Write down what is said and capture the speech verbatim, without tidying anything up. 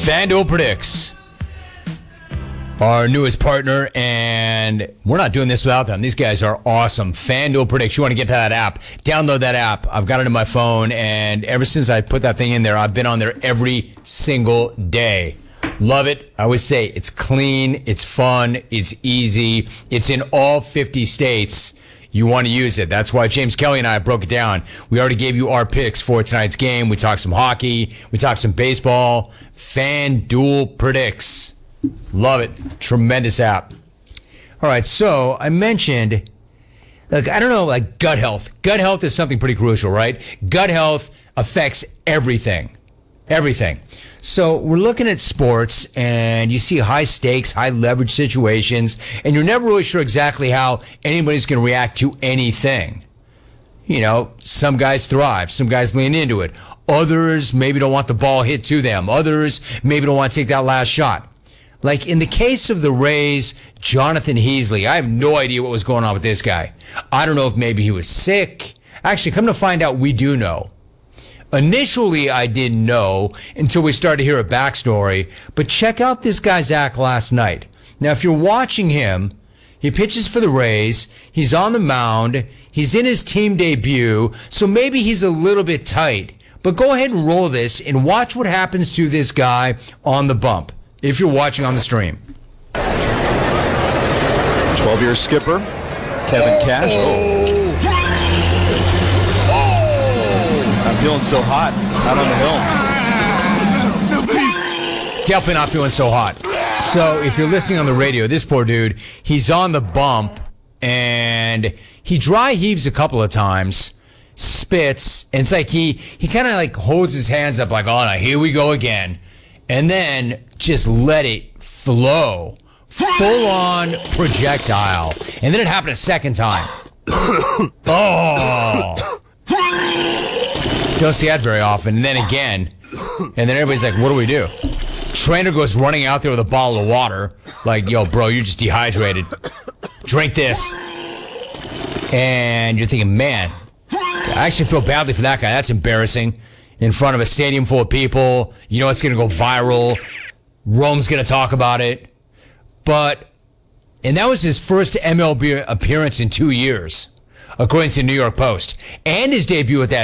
FanDuel Predicts, our newest partner, and we're not doing this without them. These guys are awesome. FanDuel Predicts. You want to get to that app, download that app. I've got it in my phone, and ever since I put that thing in there, I've been on there every single day. Love it. I always say it's clean, it's fun, it's easy. It's in all fifty states. You want to use it. That's why James Kelly and I broke it down. We already gave you our picks for tonight's game. We talked some hockey. We talked some baseball. FanDuel Predicts. Love it. Tremendous app. All right, so I mentioned, like, I don't know, like gut health. Gut health is something pretty crucial, right? Gut health affects everything. Everything. So we're looking at sports, and you see high stakes, high leverage situations, and you're never really sure exactly how anybody's going to react to anything. You know, some guys thrive, some guys lean into it. Others maybe don't want the ball hit to them. Others maybe don't want to take that last shot. Like in the case of the Rays, Jonathan Heasley, I have no idea what was going on with this guy. I don't know if maybe he was sick. Actually, come to find out, we do know. Initially, I didn't know until we started to hear a backstory, but check out this guy's act last night. Now, if you're watching him, he pitches for the Rays, he's on the mound, he's in his team debut, so maybe he's a little bit tight. But go ahead and roll this and watch what happens to this guy on the bump, if you're watching on the stream. twelve-year skipper, Kevin Cash. Oh. I'm feeling so hot out on the hill. Definitely not feeling so hot. So if you're listening on the radio, this poor dude, he's on the bump, and he dry heaves a couple of times, spits, and it's like he, he kind of like holds his hands up like, oh, no, here we go again, and then just let it flow. Full-on projectile. And then it happened a second time. Oh. Don't see that very often. And then again. And then everybody's like, what do we do? Trainer goes running out there with a bottle of water. Like, yo, bro, you're just dehydrated. Drink this. And you're thinking, man, I actually feel badly for that guy. That's embarrassing. In front of a stadium full of people. You know it's going to go viral. Rome's going to talk about it. But, and that was his first M L B appearance in two years, according to the New York Post. And his debut at that